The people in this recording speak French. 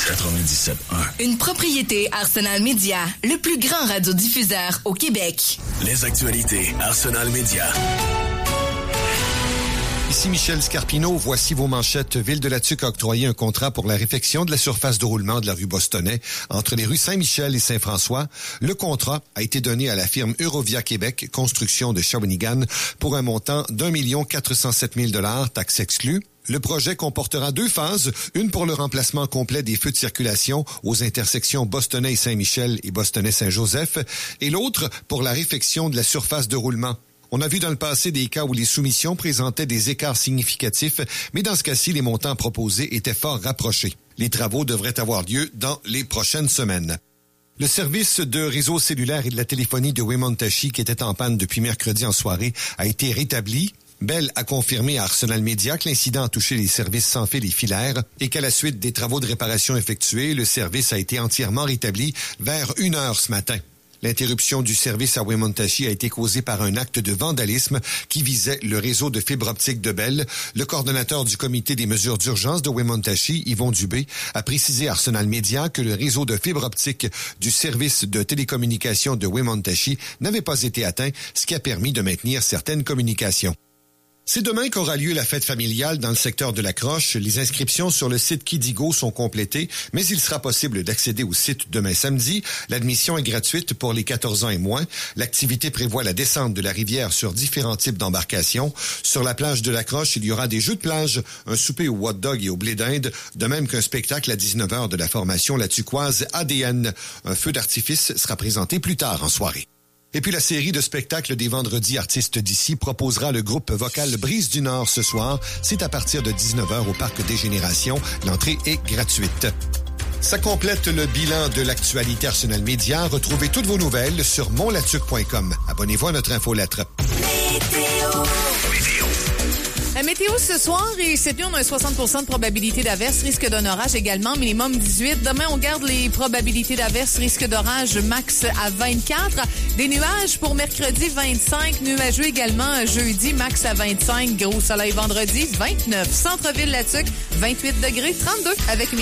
97.1. Une propriété Arsenal Média, le plus grand radiodiffuseur au Québec. Les actualités Arsenal Média. Ici Michel Scarpino, voici vos manchettes. Ville-de-la-Tuque a octroyé un contrat pour la réfection de la surface de roulement de la rue Bostonnais entre les rues Saint-Michel et Saint-François. Le contrat a été donné à la firme Eurovia Québec, construction de Shawinigan, pour un montant d'1 407 000 $, taxes exclues. Le projet comportera 2 phases, une pour le remplacement complet des feux de circulation aux intersections Bostonnais et Saint-Michel et Bostonnais-Saint-Joseph, et l'autre pour la réfection de la surface de roulement. On a vu dans le passé des cas où les soumissions présentaient des écarts significatifs, mais dans ce cas-ci, les montants proposés étaient fort rapprochés. Les travaux devraient avoir lieu dans les prochaines semaines. Le service de réseau cellulaire et de la téléphonie de Wemotaci, qui était en panne depuis mercredi en soirée, a été rétabli. Bell a confirmé à Arsenal Média que l'incident a touché les services sans fil et filaires et qu'à la suite des travaux de réparation effectués, le service a été entièrement rétabli vers 1h ce matin. L'interruption du service à Wemotaci a été causée par un acte de vandalisme qui visait le réseau de fibre optique de Bell. Le coordonnateur du comité des mesures d'urgence de Wemotaci, Yvon Dubé, a précisé à Arsenal Média que le réseau de fibre optique du service de télécommunications de Wemotaci n'avait pas été atteint, ce qui a permis de maintenir certaines communications. C'est demain qu'aura lieu la fête familiale dans le secteur de la Croche. Les inscriptions sur le site Kidigo sont complétées, mais il sera possible d'accéder au site demain samedi. L'admission est gratuite pour les 14 ans et moins. L'activité prévoit la descente de la rivière sur différents types d'embarcations. Sur la plage de la Croche, il y aura des jeux de plage, un souper au hot dog et au blé d'Inde, de même qu'un spectacle à 19h de la formation La Tuquoise ADN. Un feu d'artifice sera présenté plus tard en soirée. Et puis la série de spectacles des vendredis artistes d'ici proposera le groupe vocal Brise du Nord ce soir. C'est à partir de 19h au Parc des Générations. L'entrée est gratuite. Ça complète le bilan de l'actualité Arsenal Média. Retrouvez toutes vos nouvelles sur monlatuc.com. Abonnez-vous à notre infolettre. La météo ce soir et cette nuit, on a un 60% de probabilité d'averse, risque d'un orage également, minimum 18. Demain, on garde les probabilités d'averse, risque d'orage max à 24. Des nuages pour mercredi 25, nuageux également jeudi max à 25, gros soleil vendredi 29. Centre-ville La Tuque, 28 degrés, 32 avec